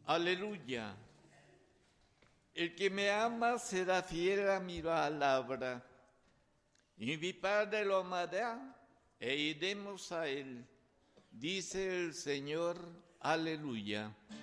Aleluya. El que me ama será fiel a mi palabra, y mi Padre lo amará, e iremos a él, dice el Señor. Aleluya.